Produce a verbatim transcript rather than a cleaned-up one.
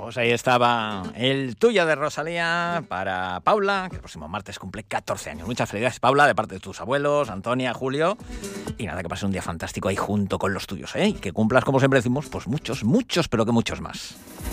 Pues ahí estaba el tuyo de Rosalía para Paula, que el próximo martes cumple catorce años. Muchas felicidades, Paula, de parte de tus abuelos, Antonia, Julio. Y nada, que pases un día fantástico ahí junto con los tuyos, ¿eh? Y que cumplas, como siempre decimos, pues muchos, muchos, pero que muchos más.